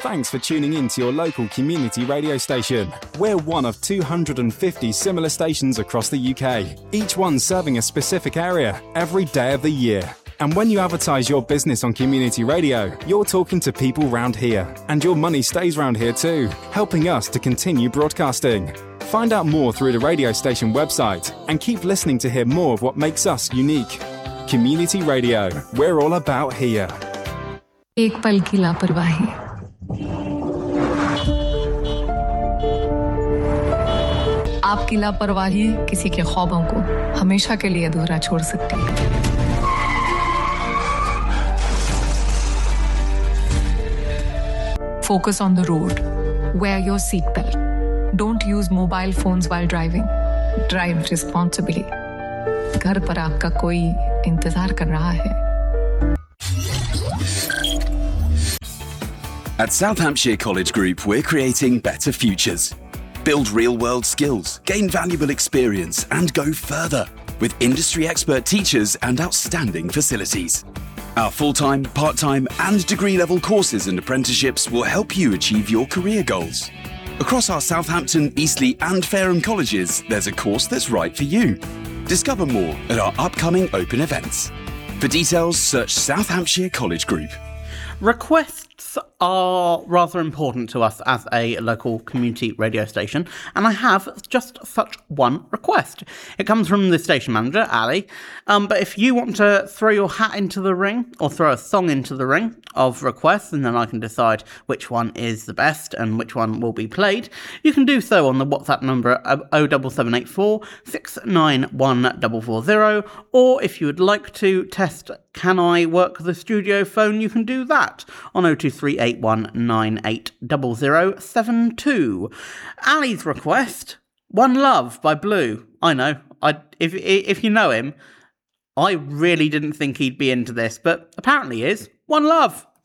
thanks for tuning in to your local community radio station. We're one of 250 similar stations across the UK, each one serving a specific area every day of the year. And when you advertise your business on community radio, you're talking to people round here. And your money stays round here too, helping us to continue broadcasting. Find out more through the radio station website and keep listening to hear more of what makes us unique. Community Radio, we're all about here. एक पल की लापरवाही, आपकी लापरवाही किसी के ख्वाबों को हमेशा के लिए अधूरा छोड़ सकती है। Focus on the road. Wear your seatbelt. Don't use mobile phones while driving. Drive responsibly. घर पर आपका कोई इंतजार कर रहा है। At South Hampshire College Group, we're creating better futures. Build real-world skills, gain valuable experience, and go further with industry expert teachers and outstanding facilities. Our full-time, part-time, and degree-level courses and apprenticeships will help you achieve your career goals. Across our Southampton, Eastleigh, and Fareham colleges, there's a course that's right for you. Discover more at our upcoming open events. For details, search South Hampshire College Group. Requests are rather important to us as a local community radio station, and I have just such one request. It comes from the station manager, Ali, but if you want to throw your hat into the ring, or throw a song into the ring of requests, and then I can decide which one is the best and which one will be played, you can do so on the WhatsApp number 07784 691 or if you would like to test Can I Work the Studio phone, you can do that on 02381980072. Ali's request, One Love by Blue. I know, if you know him, I really didn't think he'd be into this, but apparently he is. One Love.